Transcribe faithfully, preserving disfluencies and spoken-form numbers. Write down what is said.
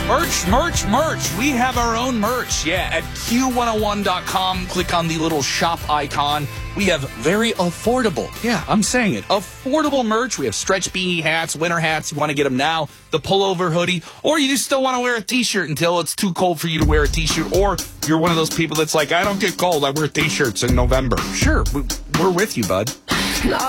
Merch, merch, merch. We have our own merch. Yeah, at Q one oh one dot com. Click on the little shop icon. We have very affordable, yeah, I'm saying it, affordable merch. We have stretch beanie hats, winter hats. You want to get them now, the pullover hoodie, or you just still want to wear a T-shirt until it's too cold for you to wear a T-shirt, or you're one of those people that's like, I don't get cold, I wear T-shirts in November. Sure, we're with you, bud.